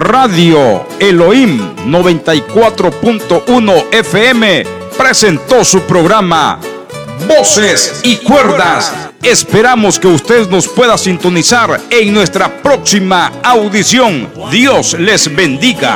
Radio Elohim 94.1 FM presentó su programa Voces y Cuerdas. Esperamos que usted nos pueda sintonizar en nuestra próxima audición. Dios les bendiga.